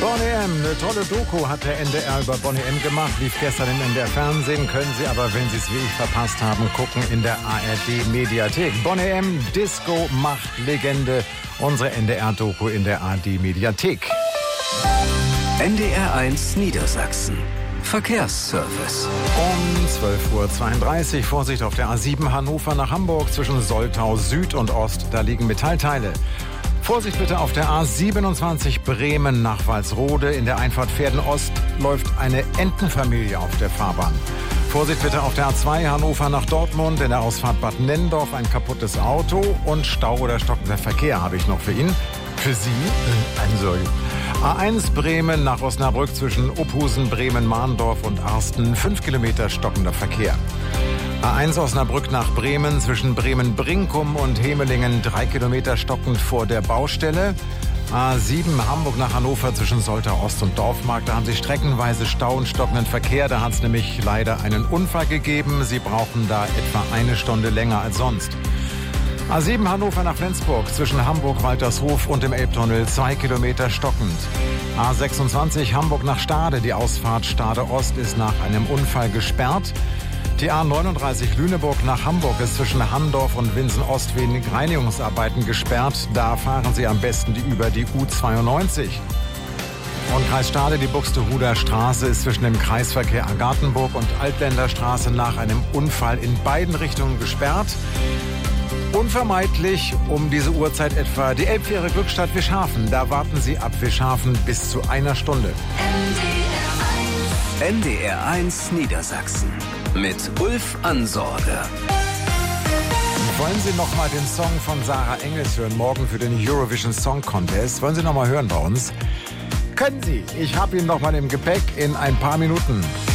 Boney M, eine tolle Doku hat der NDR über Boney M gemacht, lief gestern im NDR Fernsehen, können Sie aber, wenn Sie es wie ich verpasst haben, gucken in der ARD Mediathek. Boney M, Disco macht Legende, unsere NDR-Doku in der ARD Mediathek. NDR1 Niedersachsen. Verkehrsservice. Um 12:32 Uhr, Vorsicht auf der A7 Hannover nach Hamburg zwischen Soltau Süd und Ost, da liegen Metallteile. Vorsicht bitte auf der A27 Bremen nach Walsrode. In der Einfahrt Pferden-Ost läuft eine Entenfamilie auf der Fahrbahn. Vorsicht bitte auf der A2 Hannover nach Dortmund. In der Ausfahrt Bad Nennendorf ein kaputtes Auto und Stau oder stockender Verkehr habe ich noch für ihn. Für Sie? Also A1 Bremen nach Osnabrück zwischen Uphusen, Bremen, Mahndorf und Arsten. 5 Kilometer stockender Verkehr. A1 Osnabrück nach Bremen zwischen Bremen-Brinkum und Hemelingen 3 Kilometer stockend vor der Baustelle. A7 Hamburg nach Hannover zwischen Soltau Ost und Dorfmarkt. Da haben Sie streckenweise Stau und stockenden Verkehr. Da hat es nämlich leider einen Unfall gegeben. Sie brauchen da etwa eine Stunde länger als sonst. A7 Hannover nach Flensburg zwischen Hamburg-Waltershof und dem Elbtunnel 2 Kilometer stockend. A26 Hamburg nach Stade. Die Ausfahrt Stade Ost ist nach einem Unfall gesperrt. Die A39 Lüneburg nach Hamburg ist zwischen Handorf und Winsen-Ost wegen Reinigungsarbeiten gesperrt. Da fahren Sie am besten über die U92. Und Kreis Stade, die Buxtehuder Straße ist zwischen dem Kreisverkehr Agartenburg und Altländerstraße nach einem Unfall in beiden Richtungen gesperrt. Unvermeidlich um diese Uhrzeit etwa die Elbfähre Glückstadt Wischhafen. Da warten Sie ab Wischhafen bis zu einer Stunde. NDR1 Niedersachsen mit Ulf Ansorge. Wollen Sie noch mal den Song von Sarah Engels hören, morgen für den Eurovision Song Contest? Wollen Sie noch mal hören bei uns? Können Sie. Ich habe ihn noch mal im Gepäck in ein paar Minuten.